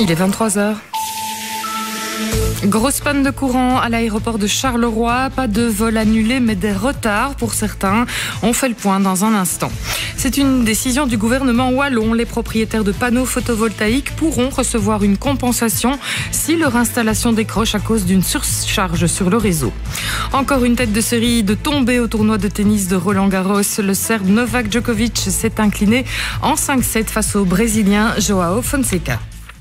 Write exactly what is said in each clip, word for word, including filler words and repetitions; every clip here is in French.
Il est vingt-trois heures. Grosse panne de courant à l'aéroport de Charleroi. Pas de vol annulé, mais des retards pour certains. On fait le point dans un instant. C'est une décision du gouvernement wallon. Les propriétaires de panneaux photovoltaïques pourront recevoir une compensation si leur installation décroche à cause d'une surcharge sur le réseau. Encore une tête de série de tombée au tournoi de tennis de Roland-Garros. Le Serbe Novak Djokovic s'est incliné en cinq sept face au Brésilien João Fonseca.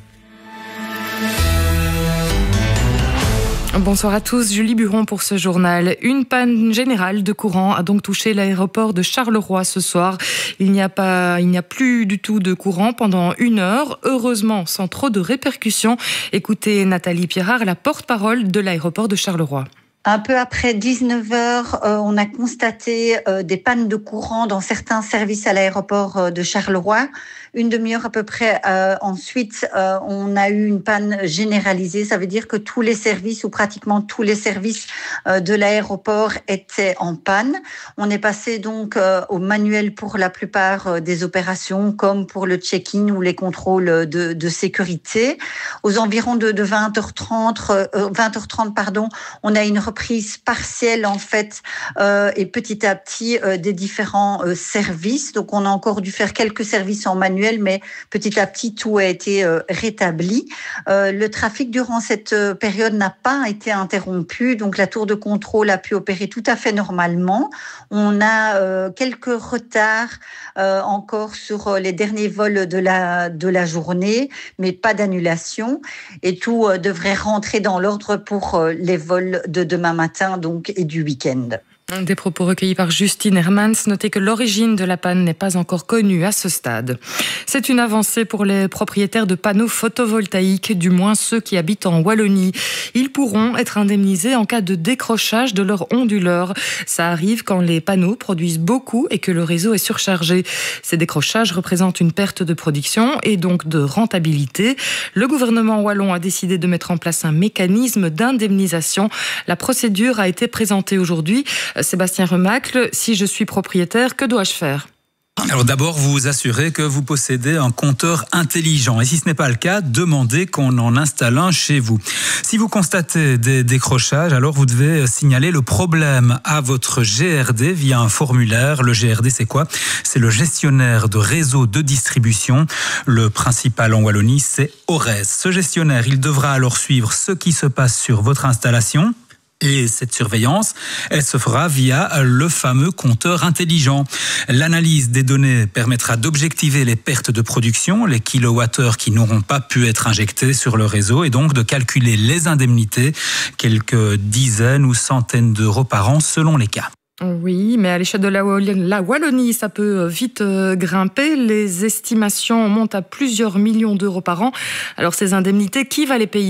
Bonsoir à tous, Julie Buron pour ce journal. Une panne générale de courant a donc touché l'aéroport de Charleroi ce soir. Il n'y a pas, il n'y a plus du tout de courant pendant une heure, heureusement sans trop de répercussions. Écoutez Nathalie Pierrard, la porte-parole de l'aéroport de Charleroi. Un peu après dix-neuf heures, euh, on a constaté euh, des pannes de courant dans certains services à l'aéroport euh, de Charleroi. Une demi-heure à peu près. Euh, ensuite, euh, on a eu une panne généralisée. Ça veut dire que tous les services ou pratiquement tous les services euh, de l'aéroport étaient en panne. On est passé donc euh, au manuel pour la plupart euh, des opérations, comme pour le check-in ou les contrôles de, de sécurité. Aux environs de, de vingt heures trente, euh, vingt heures trente, pardon, on a une reprise partielle en fait euh, et petit à petit euh, des différents euh, services. Donc, on a encore dû faire quelques services en manuel, mais petit à petit, tout a été euh, rétabli. Euh, le trafic durant cette euh, période n'a pas été interrompu, donc la tour de contrôle a pu opérer tout à fait normalement. On a euh, quelques retards euh, encore sur euh, les derniers vols de la, de la journée, mais pas d'annulation. Et tout euh, devrait rentrer dans l'ordre pour euh, les vols de demain matin donc, et du week-end. Des propos recueillis par Justine Hermans. Notez que l'origine de la panne n'est pas encore connue à ce stade. C'est une avancée pour les propriétaires de panneaux photovoltaïques, du moins ceux qui habitent en Wallonie. Ils pourront être indemnisés en cas de décrochage de leur onduleur. Ça arrive quand les panneaux produisent beaucoup et que le réseau est surchargé. Ces décrochages représentent une perte de production et donc de rentabilité. Le gouvernement wallon a décidé de mettre en place un mécanisme d'indemnisation. La procédure a été présentée aujourd'hui. Sébastien Remacle, si je suis propriétaire, que dois-je faire ? Alors d'abord, vous vous assurez que vous possédez un compteur intelligent. Et si ce n'est pas le cas, demandez qu'on en installe un chez vous. Si vous constatez des décrochages, alors vous devez signaler le problème à votre G R D via un formulaire. Le G R D, c'est quoi ? C'est le gestionnaire de réseau de distribution. Le principal en Wallonie, c'est Orez. Ce gestionnaire, il devra alors suivre ce qui se passe sur votre installation. Et cette surveillance, elle se fera via le fameux compteur intelligent. L'analyse des données permettra d'objectiver les pertes de production, les kilowattheures qui n'auront pas pu être injectés sur le réseau et donc de calculer les indemnités, quelques dizaines ou centaines d'euros par an selon les cas. Oui, mais à l'échelle de la Wallonie, ça peut vite grimper. Les estimations montent à plusieurs millions d'euros par an. Alors ces indemnités, qui va les payer ?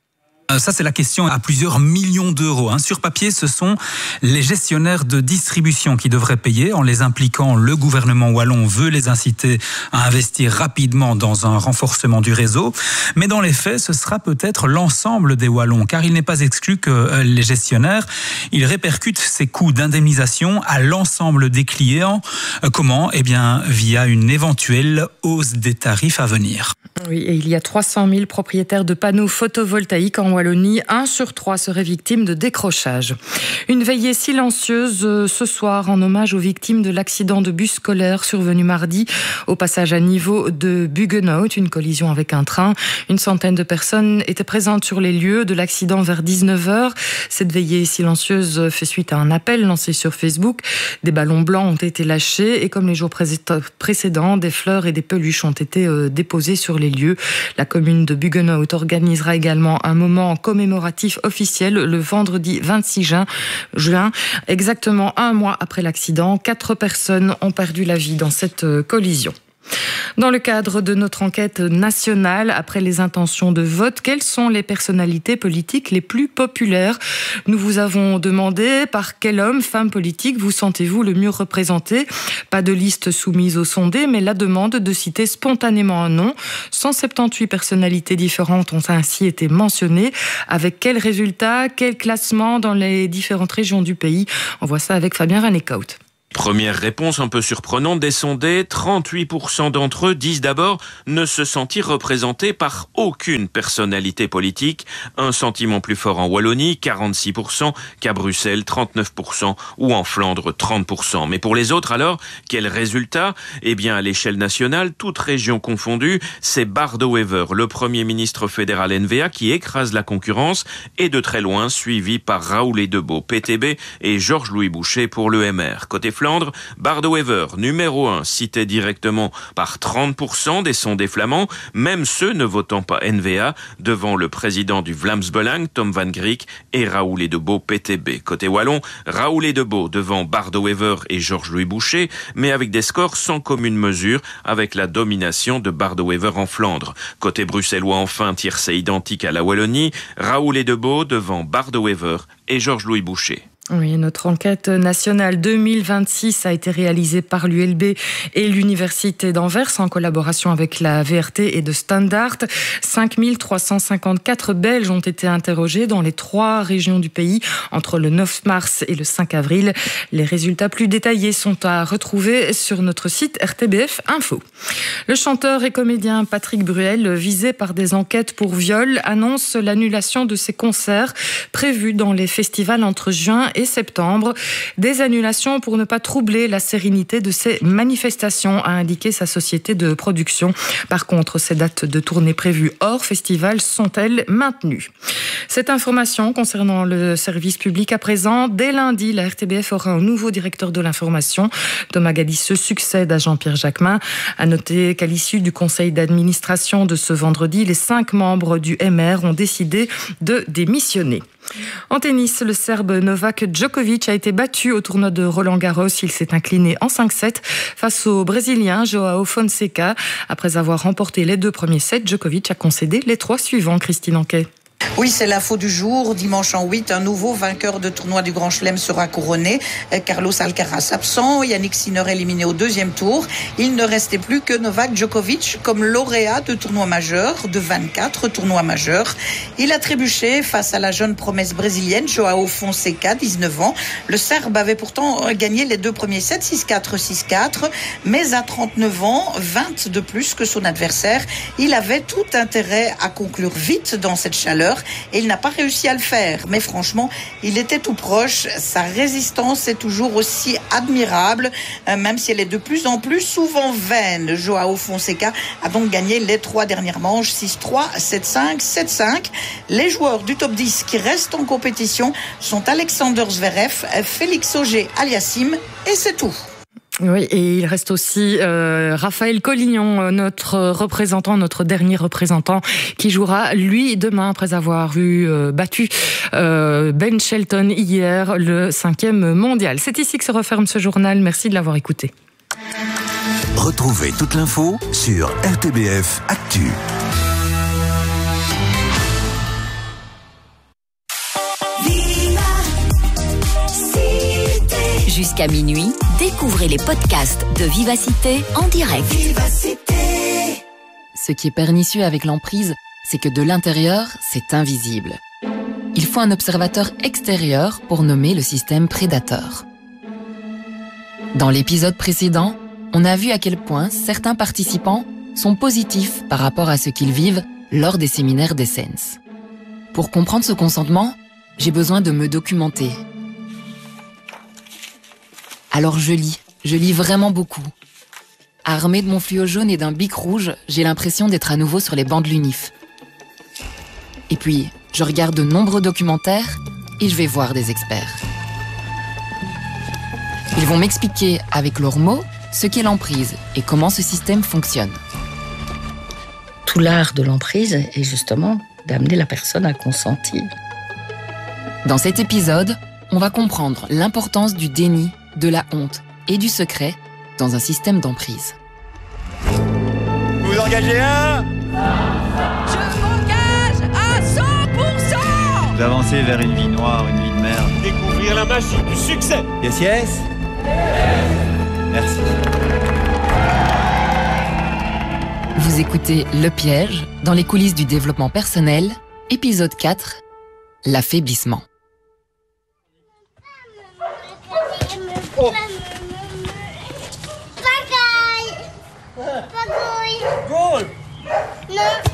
Ça, c'est la question à plusieurs millions d'euros. Sur papier, ce sont les gestionnaires de distribution qui devraient payer. En les impliquant, le gouvernement wallon veut les inciter à investir rapidement dans un renforcement du réseau. Mais dans les faits, ce sera peut-être l'ensemble des wallons, car il n'est pas exclu que les gestionnaires, ils répercutent ces coûts d'indemnisation à l'ensemble des clients. Comment ? Eh bien, via une éventuelle hausse des tarifs à venir. Oui, et il y a trois cent mille propriétaires de panneaux photovoltaïques en Wallonie. Un sur trois serait victime de décrochage. Une veillée silencieuse ce soir en hommage aux victimes de l'accident de bus scolaire survenu mardi au passage à niveau de Buggenhout, une collision avec un train. Une centaine de personnes étaient présentes sur les lieux de l'accident vers dix-neuf heures. Cette veillée silencieuse fait suite à un appel lancé sur Facebook. Des ballons blancs ont été lâchés et comme les jours précédents, des fleurs et des peluches ont été déposées sur les lieux. La commune de Buggenhout organisera également un moment commémoratif officiel le vendredi vingt-six juin, exactement un mois après l'accident. Quatre personnes ont perdu la vie dans cette collision. Dans le cadre de notre enquête nationale, après les intentions de vote, quelles sont les personnalités politiques les plus populaires ? Nous vous avons demandé par quel homme, femme politique, vous sentez-vous le mieux représenté ? Pas de liste soumise aux sondés, mais la demande de citer spontanément un nom. cent soixante-dix-huit personnalités différentes ont ainsi été mentionnées. Avec quels résultats, quel classement dans les différentes régions du pays ? On voit ça avec Fabien Ranécaut. Première réponse un peu surprenante des sondés, trente-huit pour cent d'entre eux disent d'abord ne se sentir représentés par aucune personnalité politique. Un sentiment plus fort en Wallonie, quarante-six pour cent, qu'à Bruxelles, trente-neuf pour cent, ou en Flandre, trente pour cent. Mais pour les autres alors, quel résultat? Eh bien, à l'échelle nationale, toute région confondue, c'est Bart De Wever, le Premier ministre fédéral N V A, qui écrase la concurrence, et de très loin, suivi par Raoul Edebo, P T B, et Georges-Louis Boucher pour l'E M R. Côté Flandre, Bart De Wever, numéro un, cité directement par trente pour cent des sondés flamands, même ceux ne votant pas N V A, devant le président du Vlaams Belang, Tom van Griek, et Raoul Edebo, P T B. Côté wallon, Raoul Edebo devant Bart De Wever et Georges-Louis Boucher, mais avec des scores sans commune mesure, avec la domination de Bart De Wever en Flandre. Côté bruxellois, enfin, tiercé identique à la Wallonie, Raoul Edebo devant Bart De Wever et Georges-Louis Boucher. Oui, notre enquête nationale deux mille vingt-six a été réalisée par l'U L B et l'Université d'Anvers en collaboration avec la V R T et de Standard. cinq mille trois cent cinquante-quatre Belges ont été interrogés dans les trois régions du pays entre le neuf mars et le cinq avril. Les résultats plus détaillés sont à retrouver sur notre site R T B F Info. Le chanteur et comédien Patrick Bruel, visé par des enquêtes pour viol, annonce l'annulation de ses concerts prévus dans les festivals entre juin et septembre. Des annulations pour ne pas troubler la sérénité de ces manifestations, a indiqué sa société de production. Par contre, ces dates de tournée prévues hors festival sont-elles maintenues? Cette information concernant le service public à présent, dès lundi, la R T B F aura un nouveau directeur de l'information. Thomas Gadis se succède à Jean-Pierre Jacquemin. À noter qu'à l'issue du conseil d'administration de ce vendredi, les cinq membres du M R ont décidé de démissionner. En tennis, le Serbe Novak Djokovic a été battu au tournoi de Roland-Garros. Il s'est incliné en cinq sept face au Brésilien João Fonseca. Après avoir remporté les deux premiers sets, Djokovic a concédé les trois suivants. Christine Anquet. Oui, c'est l'info du jour. Dimanche en huit, un nouveau vainqueur de tournoi du Grand Chelem sera couronné. Carlos Alcaraz absent, Yannick Sinner éliminé au deuxième tour. Il ne restait plus que Novak Djokovic comme lauréat de tournois majeurs, de vingt-quatre tournois majeurs. Il a trébuché face à la jeune promesse brésilienne João Fonseca, dix-neuf ans. Le Serbe avait pourtant gagné les deux premiers sets, six quatre, six quatre. Mais à trente-neuf ans, vingt de plus que son adversaire, il avait tout intérêt à conclure vite dans cette chaleur. Et il n'a pas réussi à le faire. Mais franchement, il était tout proche. Sa résistance est toujours aussi admirable, même si elle est de plus en plus souvent vaine. João Fonseca a donc gagné les trois dernières manches, six trois, sept cinq, sept cinq. Les joueurs du top dix qui restent en compétition sont Alexander Zverev, Félix Auger-Aliassime et c'est tout. Oui, et il reste aussi euh, Raphaël Collignon, notre représentant, notre dernier représentant, qui jouera, lui, demain, après avoir vu euh, battu euh, Ben Shelton hier, le cinquième mondial. C'est ici que se referme ce journal. Merci de l'avoir écouté. Retrouvez toute l'info sur R T B F Actu. Jusqu'à minuit, découvrez les podcasts de Vivacité en direct. Vivacité. Ce qui est pernicieux avec l'emprise, c'est que de l'intérieur, c'est invisible. Il faut un observateur extérieur pour nommer le système prédateur. Dans l'épisode précédent, on a vu à quel point certains participants sont positifs par rapport à ce qu'ils vivent lors des séminaires d'Essence. Pour comprendre ce consentement, j'ai besoin de me documenter. Alors je lis, je lis vraiment beaucoup. Armée de mon fluo jaune et d'un bic rouge, j'ai l'impression d'être à nouveau sur les bancs de l'U N I F. Et puis, je regarde de nombreux documentaires et je vais voir des experts. Ils vont m'expliquer avec leurs mots ce qu'est l'emprise et comment ce système fonctionne. Tout l'art de l'emprise est justement d'amener la personne à consentir. Dans cet épisode, on va comprendre l'importance du déni, de la honte et du secret dans un système d'emprise. Vous engagez un ? Je m'engage à cent pour cent. Vous avancez vers une vie noire, une vie de merde. Découvrir la magie du succès. Yes, yes. Merci. Vous écoutez Le Piège, dans les coulisses du développement personnel, épisode quatre, l'affaiblissement. Oh, Goal. Le